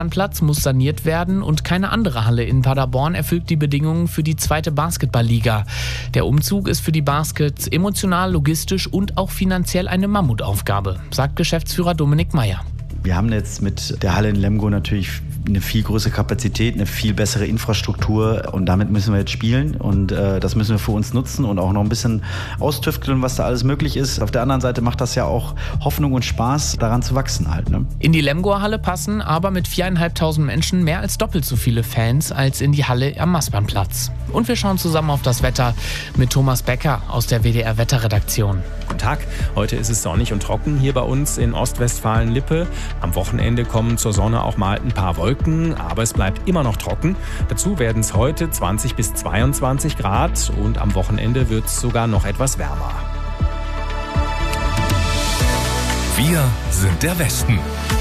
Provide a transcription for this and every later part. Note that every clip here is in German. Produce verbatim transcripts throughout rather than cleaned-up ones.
Platz muss saniert werden und keine andere Halle in Paderborn erfüllt die Bedingungen für die zweite Basketballliga. Der Umzug ist für die Baskets emotional, logistisch und auch finanziell eine Mammutaufgabe, sagt Geschäftsführer Dominik Meyer. Wir haben jetzt mit der Halle in Lemgo natürlich eine viel größere Kapazität, eine viel bessere Infrastruktur und damit müssen wir jetzt spielen und äh, das müssen wir für uns nutzen und auch noch ein bisschen austüfteln, was da alles möglich ist. Auf der anderen Seite macht das ja auch Hoffnung und Spaß, daran zu wachsen halt. Ne? In die Lemgoer Halle passen aber mit viertausendfünfhundert Menschen mehr als doppelt so viele Fans als in die Halle am Maßbahnplatz. Und wir schauen zusammen auf das Wetter mit Thomas Becker aus der W D R Wetterredaktion. Guten Tag, heute ist es sonnig und trocken hier bei uns in Ostwestfalen-Lippe. Am Wochenende kommen zur Sonne auch mal ein paar Wolken, aber es bleibt immer noch trocken. Dazu werden es heute zwanzig bis zweiundzwanzig Grad und am Wochenende wird es sogar noch etwas wärmer. Wir sind der Westen.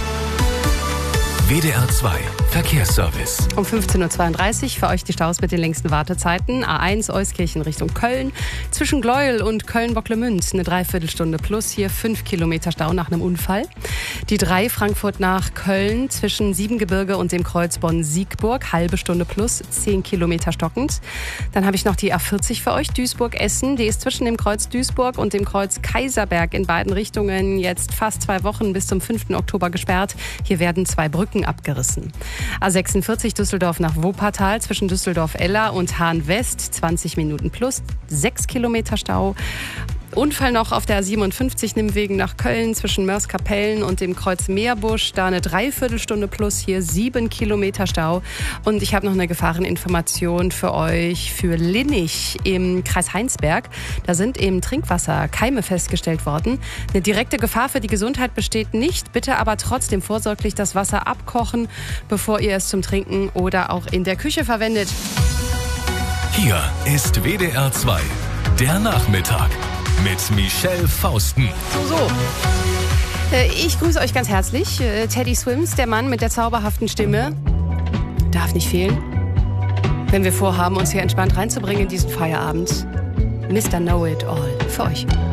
W D R zwei Verkehrsservice. Um fünfzehn Uhr zweiunddreißig für euch die Staus mit den längsten Wartezeiten. A eins Euskirchen Richtung Köln. Zwischen Gleuel und Köln-Bocklemünd eine Dreiviertelstunde plus. Hier fünf Kilometer Stau nach einem Unfall. Die drei Frankfurt nach Köln zwischen Siebengebirge und dem Kreuz Bonn-Siegburg. Halbe Stunde plus, zehn Kilometer stockend. Dann habe ich noch die A vierzig für euch. Duisburg-Essen. Die ist zwischen dem Kreuz Duisburg und dem Kreuz Kaiserberg in beiden Richtungen jetzt fast zwei Wochen bis zum fünften Oktober gesperrt. Hier werden zwei Brücken abgerissen. A sechsundvierzig Düsseldorf nach Wuppertal zwischen Düsseldorf-Eller und Hahn-West, zwanzig Minuten plus, sechs Kilometer Stau. Unfall noch auf der A siebenundfünfzig Nimmwegen nach Köln zwischen Mörs-Kapellen und dem Kreuz Meerbusch. Da eine Dreiviertelstunde plus, hier sieben Kilometer Stau. Und ich habe noch eine Gefahreninformation für euch für Linnich im Kreis Heinsberg. Da sind im Trinkwasser Keime festgestellt worden. Eine direkte Gefahr für die Gesundheit besteht nicht. Bitte aber trotzdem vorsorglich das Wasser abkochen, bevor ihr es zum Trinken oder auch in der Küche verwendet. Hier ist W D R zwei, der Nachmittag. Mit Michelle Fausten. So, so. Ich grüße euch ganz herzlich. Teddy Swims, der Mann mit der zauberhaften Stimme, darf nicht fehlen, wenn wir vorhaben, uns hier entspannt reinzubringen in diesen Feierabend. Mister Know It All für euch.